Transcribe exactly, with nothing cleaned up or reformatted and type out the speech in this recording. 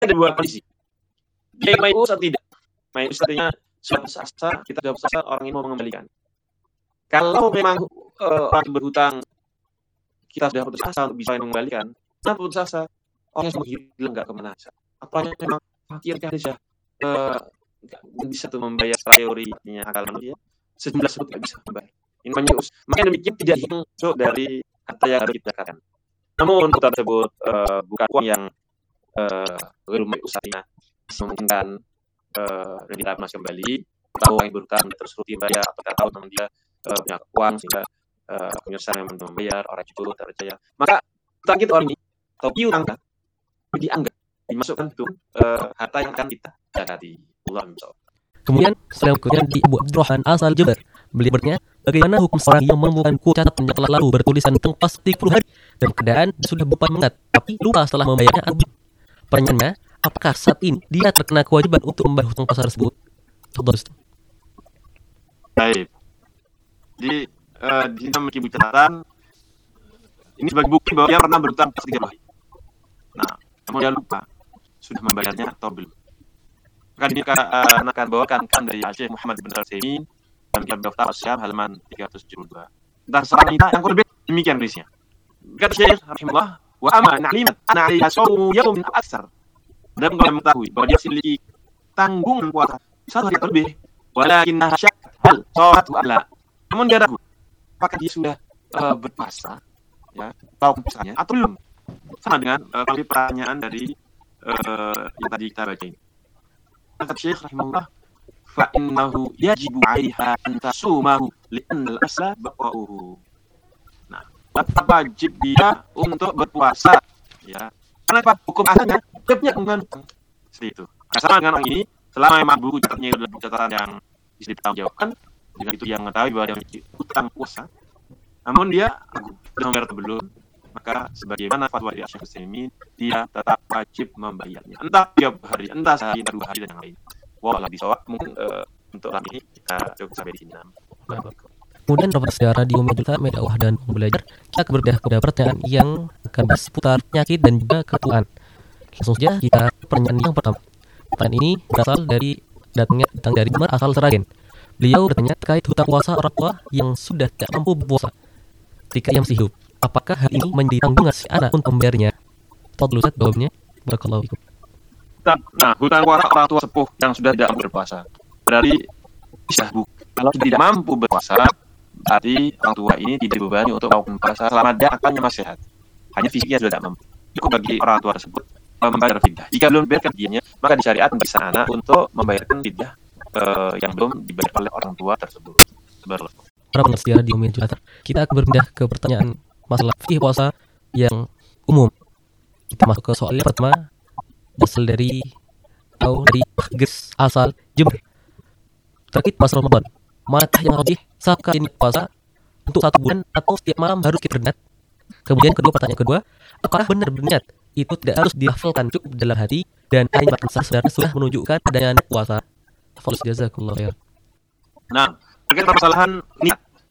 ada dua kondisi. Dia mayus atau tidak. Mayus artinya sudah puasa, kita sudah puasa, orang ini mau mengembalikan. Kalau memang uh, orang berhutang, kita sudah putus asa untuk bisa mengembalikan, kenapa putus asa? Orang yang hilang nggak kemana aja. Apalagi memang fakir kan saja nggak bisa tuh membayar teorinya akal manusia, sejumlah sebut nggak bisa membayar. Ini mayus. Makanya demikian tidak masuk dari kata yang harus kita katakan. Namun kata tersebut uh, bukan uang yang berumur uh, usahanya memungkinkan uh, dan kita masih kembali. Tahu yang berhutang terus rutin bayar, atau kita tahu memang dia uh, punya uang sehingga uh, penyelesaian yang membayar orang itu terpercaya. Maka utang kita orang ini atau piutang kan dianggap dimasukkan itu uh, harta yang akan kita zakati. Allah misal. Kemudian setelah berikutnya di Abu Abdurrahman asal Jember, beliau bertanya, bagaimana hukum seorang yang menemukan kuota catatan yang telah lalu bertulisan tentang pas tiga puluh hari dan keadaan sudah berupa mengat, tapi lupa setelah membayarnya? Pertanyaannya, apakah saat ini dia terkena kewajiban untuk membayar hutang puasa tersebut? Baik. Jadi uh, dia memiliki catatan ini sebagai bukti bahwa dia pernah berhutang pas tiga puluh hari. Nah, namun dia lupa sudah membayarnya atau belum. Maka ini uh, akan bawakan kan dari Syekh Muhammad bin Al-Utsaimin dalam kitab Daftar Asyam halaman tiga ratus tujuh puluh dua. Tentang seorang wanita yang kurban demikian berisinya. Kata Syekh rahimahullah, wa amma na'limat ana 'alaiha shawmu yawmin aksar. Dan kalau mengetahui bahwa dia memiliki tanggungan puasa satu hari lebih, walakinna syak hal shawatu ala. Namun dia ragu apakah dia sudah uh, berpuasa ya, atau puasanya atau belum. Sama dengan uh, pertanyaan dari uh, yang tadi kita baca ini. Kata Syekh rahimahullah, fa innahu yajibu 'alaiha an tasumahu li'anna al-asla baqa'uhu. Nah, wajib dia untuk berpuasa ya. Karena apa? Hukum asalnya dia punya tanggungan seperti itu. Nah, sama dengan orang ini, selama memang buku catatnya adalah buku catatan yang bisa dipertanggungjawabkan, dengan itu dia mengetahui bahwa dia memiliki utang puasa, namun dia sudah membayar atau belum, maka sebagaimana fatwa dari Syekh Utsaimin, dia tetap wajib membayarnya. Entah tiga hari, entah sehari, entah dua hari dan yang lain. Wah, lebih soal mungkin uh, untuk kali ini kita cukup sampai di sini. Kemudian dapat secara radio media medakwah dan belajar, kita berpindah kepada pertanyaan yang akan seputar penyakit dan juga ketuaan. Langsung saja kita pertanyaan yang pertama. Pertanyaan ini berasal dari datangnya datang dari Umar asal Seragen. Beliau bertanya terkait hutang puasa orang tua yang sudah tidak mampu berpuasa ketika ia masih hidup. Apakah hal ini menjadi tanggungan si anak untuk membayarnya? Tolong Ustaz jawabnya. Barakallahu fikum. Nah, hutang puasa orang tua sepuh yang sudah tidak mampu berpuasa. Berarti bisa bu. Kalau tidak mampu berpuasa, berarti orang tua ini tidak dibebani untuk melakukan puasa selama dia akalnya masih sehat. Hanya fisiknya sudah tidak mampu. Cukup bagi orang tua tersebut membayar fidyah. Jika belum dibayarkan fidyahnya, maka di syariat bisa anak untuk membayarkan fidyah uh, yang belum dibayar oleh orang tua tersebut. Barakallahu. Para pengertian di umum juga. Kita akan berpindah ke pertanyaan masalah fikih puasa yang umum. Kita masuk ke soal yang pertama, asal dari atau dari Ges asal Jember. Terkait puasa Ramadan, manakah yang rajih saat ini puasa untuk satu bulan atau setiap malam harus kita berniat? Kemudian kedua pertanyaan kedua, apakah benar berniat itu tidak harus dihafalkan cukup dalam hati dan hanya bahkan sebenarnya sudah menunjukkan adanya niat puasa? Fals jazakallahu khair. Nah, terkait permasalahan niat